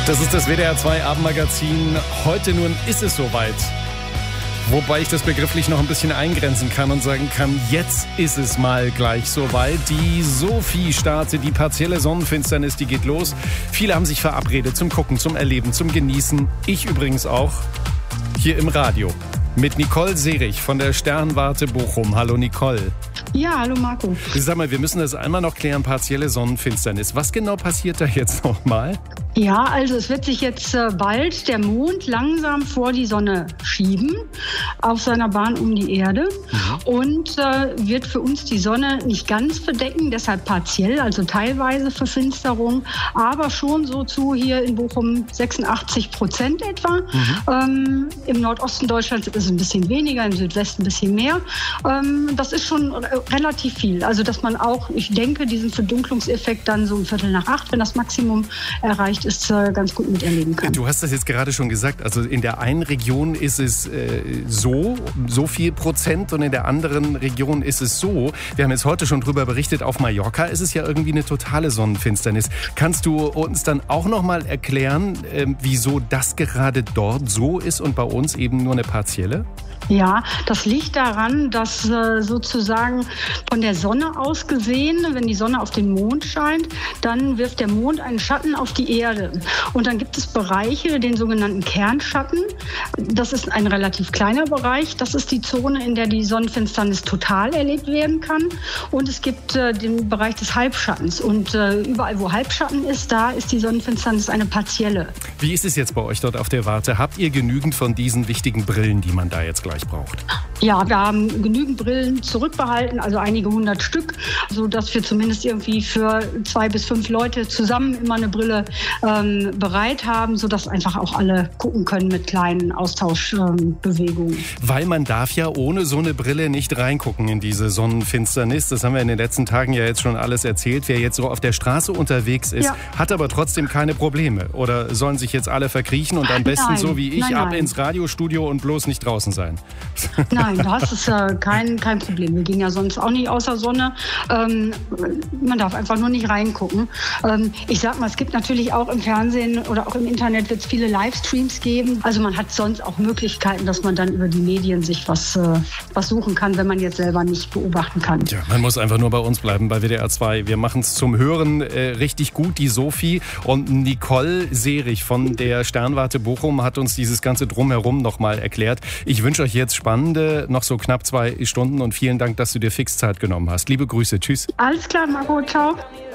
Das ist das WDR 2 Abendmagazin. Heute nun ist es soweit. Wobei ich das begrifflich noch ein bisschen eingrenzen kann und sagen kann, jetzt ist es mal gleich soweit. Die Sophie startet, die partielle Sonnenfinsternis, die geht los. Viele haben sich verabredet zum Gucken, zum Erleben, zum Genießen. Ich übrigens auch hier im Radio mit Nicole Seerich von der Sternwarte Bochum. Hallo Nicole. Ja, hallo Marco. Sag mal, wir müssen das einmal noch klären, partielle Sonnenfinsternis. Was genau passiert da jetzt nochmal? Ja, also es wird sich jetzt bald der Mond langsam vor die Sonne schieben auf seiner Bahn um die Erde und wird für uns die Sonne nicht ganz verdecken, deshalb partiell, also teilweise Verfinsterung, aber schon so zu hier in Bochum 86% etwa. Im Nordosten Deutschlands ist es ein bisschen weniger, im Südwesten ein bisschen mehr. Das ist schon relativ viel. Also dass man auch, ich denke, diesen Verdunklungseffekt dann so um 7:45, wenn das Maximum erreicht ist, ganz gut miterleben kann. Du hast das jetzt gerade schon gesagt, also in der einen Region ist es so viel Prozent und in der anderen Region ist es so. Wir haben jetzt heute schon drüber berichtet, auf Mallorca ist es ja irgendwie eine totale Sonnenfinsternis. Kannst du uns dann auch noch mal erklären, wieso das gerade dort so ist und bei uns eben nur eine partielle? Ja, das liegt daran, dass sozusagen von der Sonne aus gesehen, wenn die Sonne auf den Mond scheint, dann wirft der Mond einen Schatten auf die Erde. Und dann gibt es Bereiche, den sogenannten Kernschatten. Das ist ein relativ kleiner Bereich. Das ist die Zone, in der die Sonnenfinsternis total erlebt werden kann. Und es gibt den Bereich des Halbschattens. Und überall, wo Halbschatten ist, da ist die Sonnenfinsternis eine partielle. Wie ist es jetzt bei euch dort auf der Warte? Habt ihr genügend von diesen wichtigen Brillen, die man da jetzt gleich braucht? Ja, wir haben genügend Brillen zurückbehalten, also einige 100 Stück, sodass wir zumindest irgendwie für 2 bis 5 Leute zusammen immer eine Brille bereit haben, sodass einfach auch alle gucken können mit kleinen Austauschbewegungen. Weil man darf ja ohne so eine Brille nicht reingucken in diese Sonnenfinsternis. Das haben wir in den letzten Tagen ja jetzt schon alles erzählt. Wer jetzt so auf der Straße unterwegs ist, hat aber trotzdem keine Probleme. Oder sollen sich jetzt alle verkriechen und am besten so wie ich ab ins Radiostudio und bloß nicht draußen sein? Nein, das ist kein Problem. Wir gehen ja sonst auch nicht außer Sonne. Man darf einfach nur nicht reingucken. Ich sag mal, es gibt natürlich auch im Fernsehen oder auch im Internet wird es viele Livestreams geben. Also man hat sonst auch Möglichkeiten, dass man dann über die Medien sich was suchen kann, wenn man jetzt selber nicht beobachten kann. Ja, man muss einfach nur bei uns bleiben, bei WDR 2. Wir machen es zum Hören richtig gut. Die Sophie und Nicole Seerich von der Sternwarte Bochum hat uns dieses ganze Drumherum nochmal erklärt. Ich wünsche euch jetzt spannende, noch so knapp 2 Stunden und vielen Dank, dass du dir fix Zeit genommen hast. Liebe Grüße, tschüss. Alles klar, Marco, ciao.